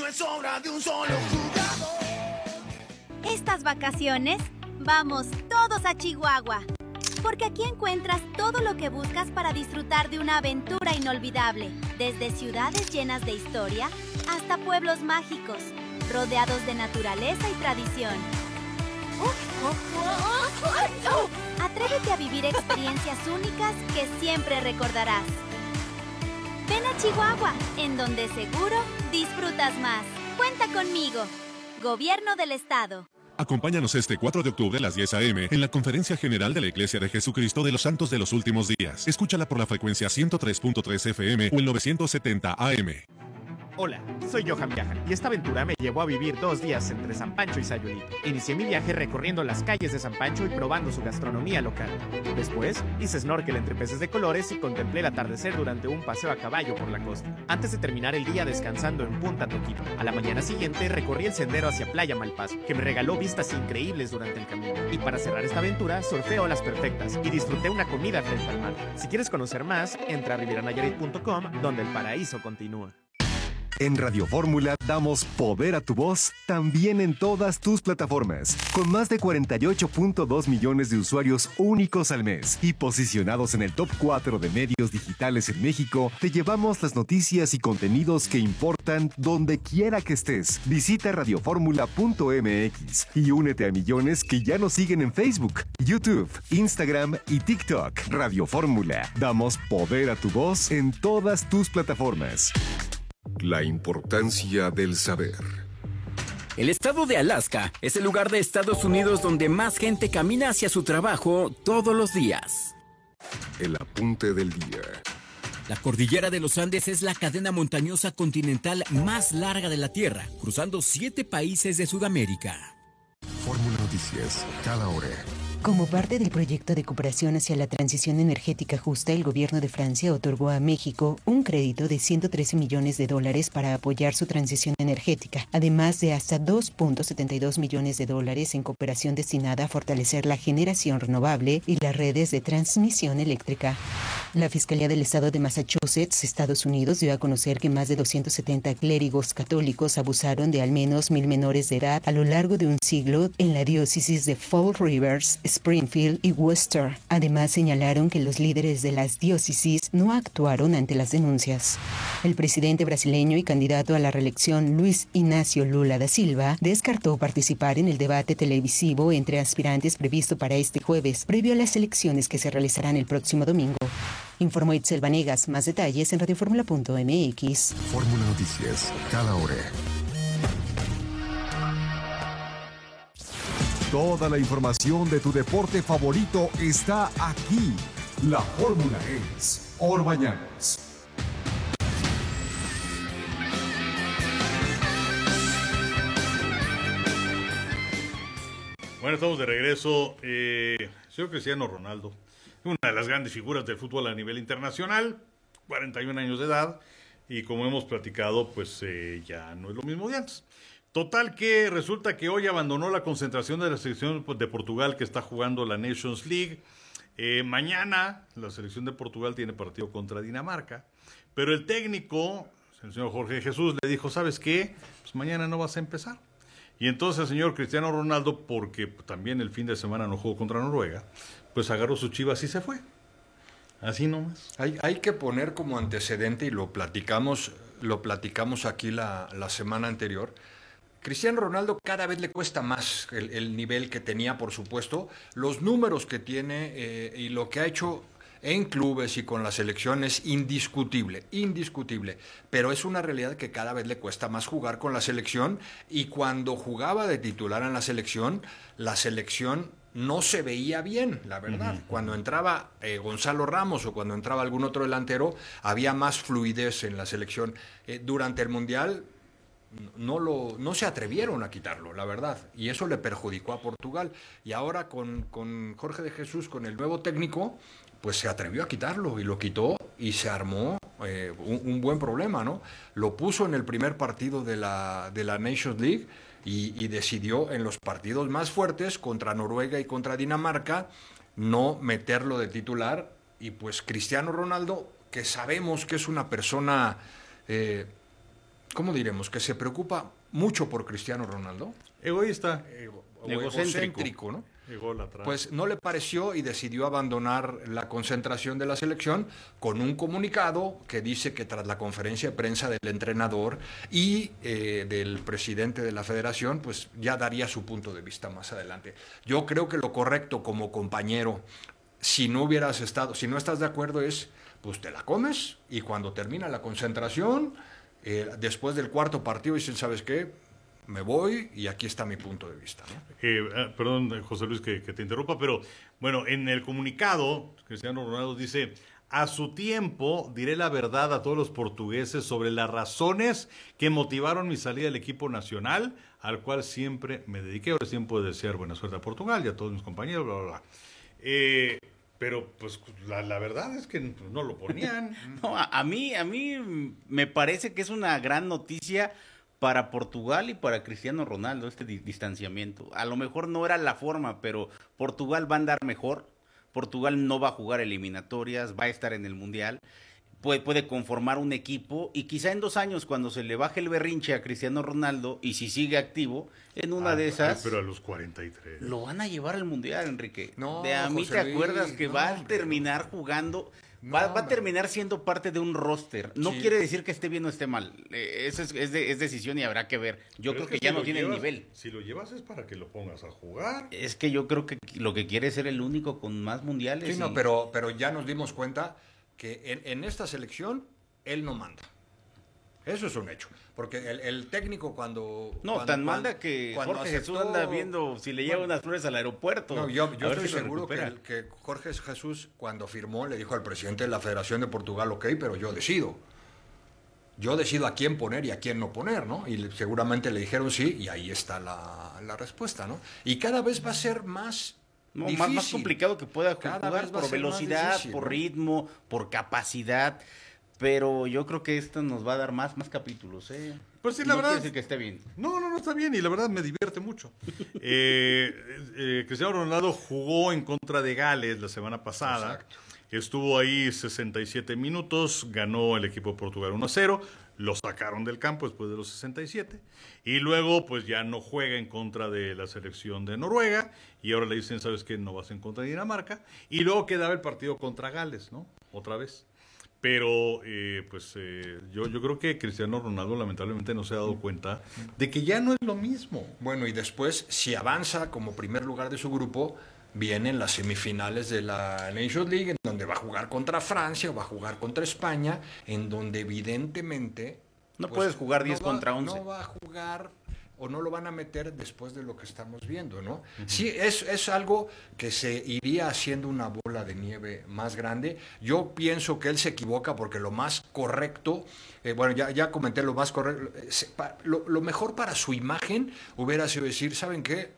es obra de un solo jugador. Estas vacaciones, vamos todos a Chihuahua. Porque aquí encuentras todo lo que buscas para disfrutar de una aventura inolvidable. Desde ciudades llenas de historia hasta pueblos mágicos, rodeados de naturaleza y tradición. Atrévete a vivir experiencias únicas que siempre recordarás. Ven a Chihuahua, en donde seguro disfrutas más. Cuenta conmigo. Gobierno del Estado. Acompáñanos este 4 de octubre a las 10 a.m. en la Conferencia General de la Iglesia de Jesucristo de los Santos de los Últimos Días. Escúchala por la frecuencia 103.3 FM o el 970 AM. Hola, soy Johan Viajan y esta aventura me llevó a vivir 2 días entre San Pancho y Sayulita. Inicié mi viaje recorriendo las calles de San Pancho y probando su gastronomía local. Después, hice snorkel entre peces de colores y contemplé el atardecer durante un paseo a caballo por la costa. Antes de terminar el día descansando en Punta Toquito. A la mañana siguiente recorrí el sendero hacia Playa Malpaso, que me regaló vistas increíbles durante el camino. Y para cerrar esta aventura, surfé olas perfectas y disfruté una comida frente al mar. Si quieres conocer más, entra a rivieranayarit.com, donde el paraíso continúa. En Radio Fórmula damos poder a tu voz también en todas tus plataformas. Con más de 48.2 millones de usuarios únicos al mes y posicionados en el top 4 de medios digitales en México, te llevamos las noticias y contenidos que importan donde quiera que estés. Visita radioformula.mx y únete a millones que ya nos siguen en Facebook, YouTube, Instagram y TikTok. Radio Fórmula. Damos poder a tu voz en todas tus plataformas. La importancia del saber. El estado de Alaska es el lugar de Estados Unidos donde más gente camina hacia su trabajo todos los días. El apunte del día. La cordillera de los Andes es la cadena montañosa continental más larga de la Tierra, cruzando 7 países de Sudamérica. Fórmula Noticias, cada hora. Como parte del proyecto de cooperación hacia la transición energética justa, el gobierno de Francia otorgó a México un crédito de $113 millones para apoyar su transición energética, además de hasta $2.72 millones en cooperación destinada a fortalecer la generación renovable y las redes de transmisión eléctrica. La Fiscalía del Estado de Massachusetts, Estados Unidos, dio a conocer que más de 270 clérigos católicos abusaron de al menos 1,000 menores de edad a lo largo de un siglo en la diócesis de Fall Rivers, Springfield y Worcester. Además, señalaron que los líderes de las diócesis no actuaron ante las denuncias. El presidente brasileño y candidato a la reelección, Luis Ignacio Lula da Silva, descartó participar en el debate televisivo entre aspirantes previsto para este jueves, previo a las elecciones que se realizarán el próximo domingo. Informó Itzel Vanegas. Más detalles en radioformula.mx. Fórmula Noticias, cada hora. Toda la información de tu deporte favorito está aquí. La fórmula es Orbañanos. Bueno, estamos de regreso. Señor Cristiano Ronaldo, una de las grandes figuras del fútbol a nivel internacional, 41 años de edad, y como hemos platicado, pues ya no es lo mismo de antes. Total que resulta que hoy abandonó la concentración de la selección de Portugal que está jugando la Nations League. Mañana la selección de Portugal tiene partido contra Dinamarca, pero el técnico, el señor Jorge Jesús, le dijo, ¿sabes qué? Pues mañana no vas a empezar. Y entonces el señor Cristiano Ronaldo, porque también el fin de semana no jugó contra Noruega, pues agarró sus chivas y se fue. Así nomás. Hay que poner como antecedente, y lo platicamos aquí la semana anterior. Cristiano Ronaldo cada vez le cuesta más el nivel que tenía, por supuesto, los números que tiene y lo que ha hecho en clubes y con la selección es indiscutible, pero es una realidad que cada vez le cuesta más jugar con la selección, y cuando jugaba de titular en la selección no se veía bien, la verdad. Uh-huh. Cuando entraba Gonzalo Ramos o cuando entraba algún otro delantero, había más fluidez en la selección. Durante el Mundial no se atrevieron a quitarlo, la verdad, y eso le perjudicó a Portugal. Y ahora con Jorge de Jesús, con el nuevo técnico, pues se atrevió a quitarlo, y lo quitó, y se armó un buen problema, ¿no? Lo puso en el primer partido de la Nations League y decidió en los partidos más fuertes, contra Noruega y contra Dinamarca, no meterlo de titular. Y pues Cristiano Ronaldo, que sabemos que es una persona ¿cómo diremos? Que se preocupa mucho por Cristiano Ronaldo. Egoísta. Egocéntrico, ¿no? Ególatra. Pues no le pareció y decidió abandonar la concentración de la selección con un comunicado que dice que tras la conferencia de prensa del entrenador y del presidente de la federación, pues ya daría su punto de vista más adelante. Yo creo que lo correcto como compañero, si no estás de acuerdo, es pues te la comes y cuando termina la concentración, después del cuarto partido dicen, ¿sabes qué? Me voy y aquí está mi punto de vista, ¿no? Perdón, José Luis, que te interrumpa, pero bueno, en el comunicado, Cristiano Ronaldo dice: a su tiempo diré la verdad a todos los portugueses sobre las razones que motivaron mi salida del equipo nacional, al cual siempre me dediqué. Ahora siempre desear buena suerte a Portugal y a todos mis compañeros, bla, bla, bla. Pero pues la verdad es que no lo ponían. No, a mí me parece que es una gran noticia para Portugal y para Cristiano Ronaldo este distanciamiento. A lo mejor no era la forma, pero Portugal va a andar mejor. Portugal no va a jugar eliminatorias, va a estar en el Mundial. Puede conformar un equipo y quizá en 2 años, cuando se le baje el berrinche a Cristiano Ronaldo y si sigue activo, en una de esas... pero a los 43. Lo van a llevar al Mundial, Enrique. No, de a mí José te Luis, acuerdas que no, va a hombre, terminar jugando... No, va a terminar siendo parte de un roster. No Sí. quiere decir que esté bien o esté mal. Eso es decisión y habrá que ver. Yo Pero creo es que ya si no lo tiene llevas- nivel. Si lo llevas es para que lo pongas a jugar. Es que yo creo que lo que quiere es ser el único con más mundiales. Sí, no, y- pero ya nos dimos cuenta que en esta selección él no manda. Eso es un hecho. Porque el técnico cuando... No, cuando- tan cuando- manda que cuando Jorge Jesús aceptó- anda viendo si le lleva Bueno, unas flores al aeropuerto. No, yo A ver estoy si lo seguro recupera. que Jorge Jesús, cuando firmó, le dijo al presidente de la Federación de Portugal, ok, pero yo decido. Yo decido a quién poner y a quién no poner, ¿no? Y seguramente le dijeron sí, y ahí está la respuesta, ¿no? Y cada vez va a ser más No, difícil. más complicado que pueda Cada jugar vez va a por ser más velocidad, difícil, por ¿no? ritmo, por capacidad. Pero yo creo que esto nos va a dar más capítulos, ¿eh? Pues sí, la No verdad. quiere decir que esté bien. No está bien y la verdad me divierte mucho. Cristiano Ronaldo jugó en contra de Gales la semana pasada. Exacto. Estuvo ahí 67 minutos, ganó el equipo de Portugal 1-0, lo sacaron del campo después de los 67 y luego pues ya no juega en contra de la selección de Noruega y ahora le dicen, ¿sabes qué? No vas en contra de Dinamarca y luego quedaba el partido contra Gales, ¿no? Otra vez. Pero yo creo que Cristiano Ronaldo lamentablemente no se ha dado cuenta de que ya no es lo mismo. Bueno, y después, si avanza como primer lugar de su grupo, vienen las semifinales de la Nations League, en donde va a jugar contra Francia o va a jugar contra España, en donde evidentemente... No pues, puedes jugar 10 contra 11. No va a jugar o no lo van a meter después de lo que estamos viendo, ¿no? Sí, es algo que se iría haciendo una bola de nieve más grande. Yo pienso que él se equivoca porque lo más correcto, bueno, ya comenté lo más correcto, lo mejor para su imagen hubiera sido decir, ¿saben qué?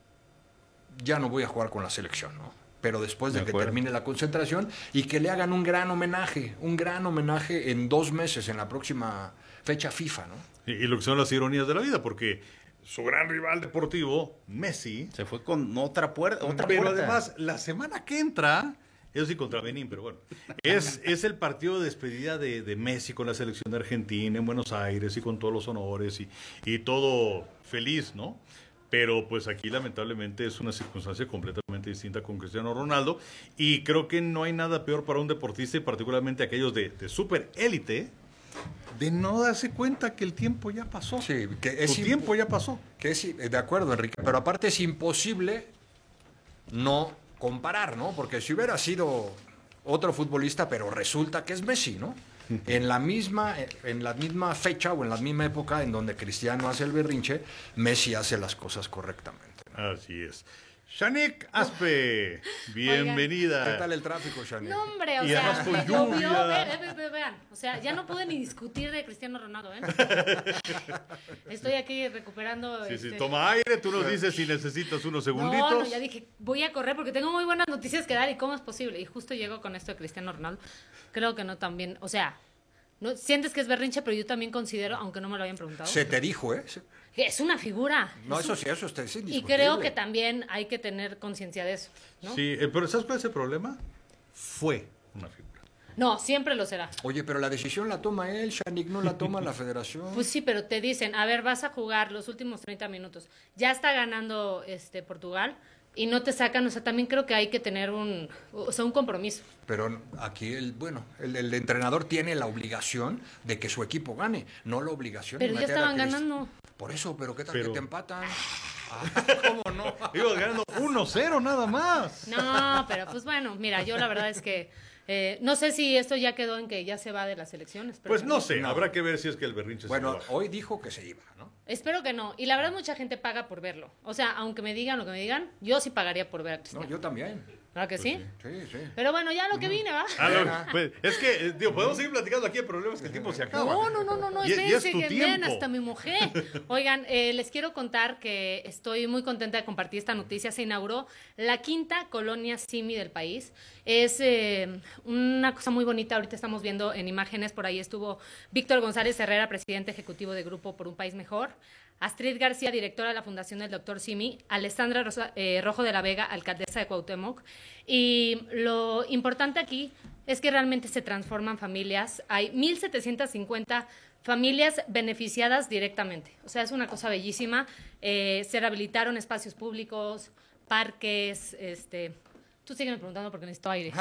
Ya no voy a jugar con la selección, ¿no? Pero después de que termine la concentración y que le hagan un gran homenaje en 2 meses, en la próxima fecha FIFA, ¿no? Y lo que son las ironías de la vida, porque su gran rival deportivo, Messi, se fue con otra puerta. Pero además, la semana que entra, eso sí contra Benín, pero bueno, es el partido de despedida de Messi con la selección de Argentina en Buenos Aires y con todos los honores y todo feliz, ¿no? Pero pues aquí lamentablemente es una circunstancia completamente distinta con Cristiano Ronaldo y creo que no hay nada peor para un deportista y particularmente aquellos de super élite de no darse cuenta que el tiempo ya pasó. Sí, que Su tiempo ya pasó. Que es, de acuerdo, Enrique, pero aparte es imposible no comparar, ¿no? Porque si hubiera sido otro futbolista, pero resulta que es Messi, ¿no? En la misma fecha o en la misma época en donde Cristiano hace el berrinche, Messi hace las cosas correctamente. Así es. Shanik Aspe, bienvenida. ¿Qué tal el tráfico, Shanik? No, hombre, o Y sea, además con llovió, lluvia. vean, o sea, ya no pude ni discutir de Cristiano Ronaldo, ¿eh? Estoy aquí recuperando. Sí, toma aire, tú nos dices si necesitas unos segunditos. No, ya dije, voy a correr porque tengo muy buenas noticias que dar y cómo es posible. Y justo llego con esto de Cristiano Ronaldo. Creo que no también, o sea, no sientes que es berrinche, pero yo también considero, aunque no me lo habían preguntado. Se te dijo, ¿eh? Que es una figura. No, eso sí, eso está indiscutible. Y creo que también hay que tener conciencia de eso, ¿no? Sí, pero ¿sabes cuál es el problema? Fue una figura. No, siempre lo será. Oye, pero la decisión la toma él, Shanik, no la toma la federación. Pues sí, pero te dicen, a ver, vas a jugar los últimos 30 minutos. Ya está ganando Portugal y no te sacan, o sea, también creo que hay que tener un compromiso. Pero aquí el entrenador tiene la obligación de que su equipo gane, no la obligación Pero de ya meter a estaban ganando. Por eso, pero ¿qué tal que te empatan? ¿Cómo no? Ibas ganando 1-0 nada más. No, pero pues bueno, mira, yo la verdad es que no sé si esto ya quedó en que ya se va de las elecciones. Pero Pues no sé, habrá que ver si es que el berrinche Bueno, se baja. hoy dijo que se iba, ¿no? Espero que no. Y la verdad mucha gente paga por verlo. O sea, aunque me digan lo que me digan, yo sí pagaría por ver a Cristiano. No, yo también. ¿Verdad que sí? Sí. Pero bueno, ya lo que vine, ¿va? Pues, es que, podemos seguir platicando aquí, el problema es que el tiempo se acaba. No, Y es espérense tu que tiempo. vean hasta mi mujer. Oigan, les quiero contar que estoy muy contenta de compartir esta noticia. Se inauguró la 5ª colonia Simi del país. Es una cosa muy bonita. Ahorita estamos viendo en imágenes, por ahí estuvo Víctor González Herrera, presidente ejecutivo de Grupo por un País Mejor. Astrid García, directora de la Fundación del Dr. Simi, Alessandra Rojo de la Vega, alcaldesa de Cuauhtémoc. Y lo importante aquí es que realmente se transforman familias. Hay 1,750 familias beneficiadas directamente. O sea, es una cosa bellísima. Se rehabilitaron espacios públicos, parques, Tú sígueme preguntando porque necesito aire.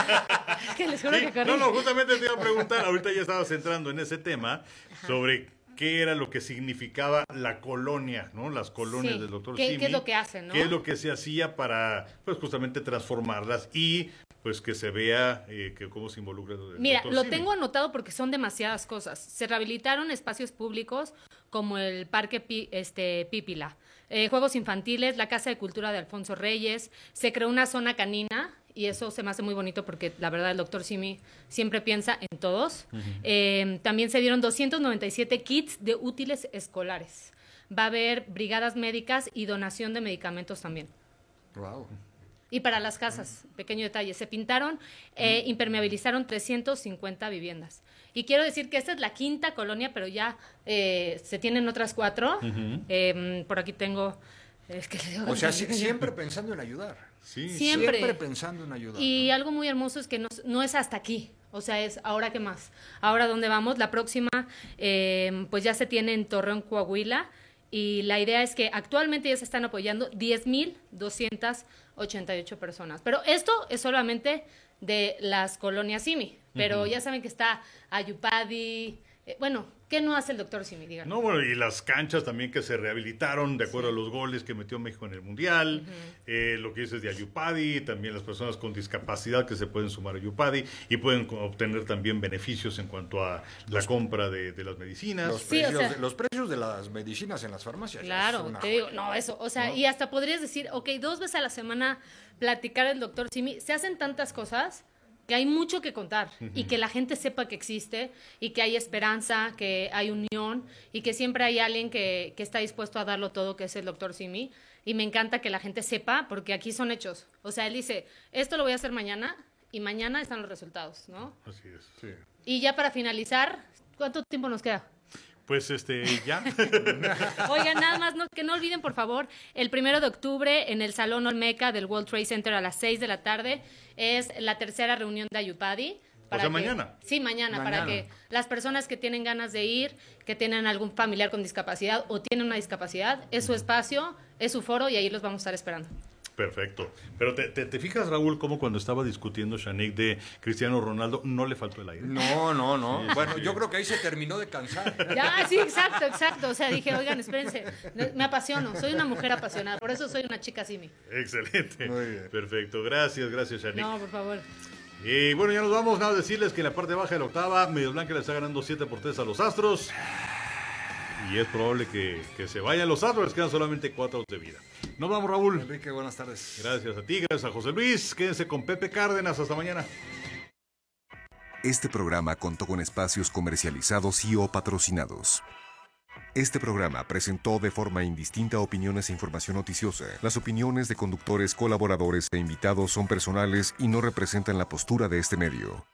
Que les juro que corrí. No, justamente te iba a preguntar, ahorita ya estabas entrando en ese tema, sobre qué era lo que significaba la colonia, ¿no? Las colonias del Dr. Simi. ¿Qué es lo que hacen, no? ¿Qué es lo que se hacía para, pues, justamente transformarlas y, pues, que se vea que cómo se involucra el Mira, Dr. lo Simi? tengo anotado porque son demasiadas cosas. Se rehabilitaron espacios públicos como el Parque Pípila, juegos infantiles, la Casa de Cultura de Alfonso Reyes, se creó una zona canina. Y eso se me hace muy bonito porque la verdad el Dr. Simi siempre piensa en todos. También se dieron 297 kits de útiles escolares. Va a haber brigadas médicas y donación de medicamentos también. Wow. Y para las casas, pequeño detalle, se pintaron, impermeabilizaron 350 viviendas. Y quiero decir que esta es la 5ª colonia, pero ya se tienen otras 4. Por aquí tengo... Es que o sea, siempre pensando en ayudar. Sí. Siempre pensando en ayudar. Y algo muy hermoso es que no es hasta aquí. O sea, es ahora qué más. Ahora dónde vamos. La próxima, pues ya se tiene en Torreón, Coahuila. Y la idea es que actualmente ya se están apoyando 10,288 personas. Pero esto es solamente de las colonias Simi. Pero ya saben que está Ayupadi. Bueno, ¿qué no hace el Dr. Simi? Díganme. No, bueno, y las canchas también que se rehabilitaron de acuerdo a los goles que metió México en el Mundial, lo que dices de Ayupadi, también las personas con discapacidad que se pueden sumar a Ayupadi y pueden obtener también beneficios en cuanto a la compra de las medicinas. Los precios de las medicinas en las farmacias. Claro, te digo, eso, o sea, ¿no? Y hasta podrías decir, 2 veces a la semana platicar el Dr. Simi, se hacen tantas cosas que hay mucho que contar y que la gente sepa que existe y que hay esperanza, que hay unión y que siempre hay alguien que está dispuesto a darlo todo, que es el Dr. Simi. Y me encanta que la gente sepa, porque aquí son hechos. O sea, él dice, esto lo voy a hacer mañana y mañana están los resultados, ¿no? Así es, sí. Y ya para finalizar, ¿cuánto tiempo nos queda? Pues ya. Oigan, nada más, que no olviden, por favor, el 1 de octubre en el Salón Olmeca del World Trade Center a las 6 de la tarde es la 3ª reunión de Ayupadi. Mañana. Sí, mañana, para que las personas que tienen ganas de ir, que tienen algún familiar con discapacidad o tienen una discapacidad, es su espacio, es su foro y ahí los vamos a estar esperando. Perfecto. Pero ¿te fijas, Raúl, cómo cuando estaba discutiendo Shanik de Cristiano Ronaldo no le faltó el aire? No. Bueno, yo creo que ahí se terminó de cansar. Ya, sí, exacto. O sea, dije, oigan, espérense, me apasiono, soy una mujer apasionada, por eso soy una chica Simi. Excelente. Muy bien. Perfecto. Gracias, Shanik. No, por favor. Y bueno, ya nos vamos. Nada, decirles que en la parte baja de la octava, Medias Blancas le está ganando 7-3 a los Astros. Y es probable que se vayan los Astros, les quedan solamente 4 outs de vida. Nos vamos, Raúl. Enrique, buenas tardes. Gracias a ti, gracias a José Luis. Quédense con Pepe Cárdenas. Hasta mañana. Este programa contó con espacios comercializados y o patrocinados. Este programa presentó de forma indistinta opiniones e información noticiosa. Las opiniones de conductores, colaboradores e invitados son personales y no representan la postura de este medio.